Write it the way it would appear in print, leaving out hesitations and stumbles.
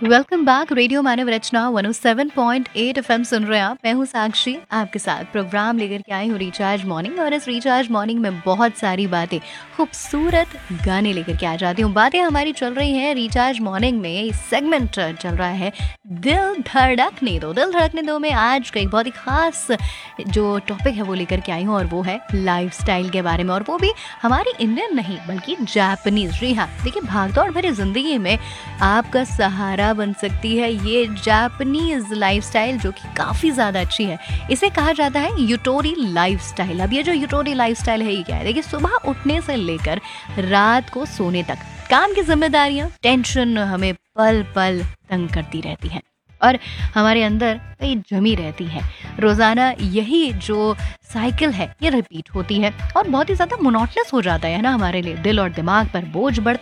Welcome back. Radio मानव रचना 107.8 FM सुन रहे हैं आप। मैं हूँ साक्षी, आपके साथ प्रोग्राम लेकर के आई हूँ रिचार्ज मॉर्निंग। और इस रिचार्ज मॉर्निंग में बहुत सारी बातें, खूबसूरत गाने लेकर के आ जाती हूँ। बातें हमारी चल रही हैं रिचार्ज मॉर्निंग में। सेगमेंट चल रहा है दिल धड़कने दो। दिल धड़कने दो में आज का एक बहुत ही खास जो टॉपिक है वो लेकर के आई हूँ, और वो है लाइफस्टाइल के बारे में। और वो भी हमारी इंडियन नहीं बल्कि जापानीज। जी हाँ, देखिए भागदौड़ भरी जिंदगी में आपका सहारा बन सकती है ये जापानीज लाइफस्टाइल, जो कि काफ़ी ज़्यादा अच्छी है। इसे कहा जाता है यूटोरी लाइफस्टाइल। अब ये जो यूटोरी लाइफस्टाइल है ये क्या है? देखिए, सुबह उठने से लेकर रात को सोने तक काम की जिम्मेदारियां, टेंशन हमें पल पल तंग करती रहती हैं और हमारे अंदर कई जमी रहती है। रोज़ाना यही जो साइकिल है ये रिपीट होती है और बहुत ही ज़्यादा मोनोटनस हो जाता है ना हमारे लिए। दिल और दिमाग पर बोझ बढ़ता